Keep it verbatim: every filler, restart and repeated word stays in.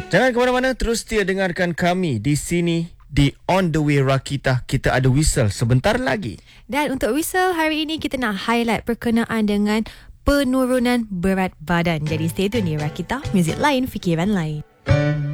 Jangan ke mana-mana, terus setia dengarkan kami di sini di On The Way Rakita. Kita ada whistle sebentar lagi. Dan untuk whistle hari ini kita nak highlight berkenaan dengan penurunan berat badan. Jadi stay tune di Rakita, muzik lain, fikiran lain.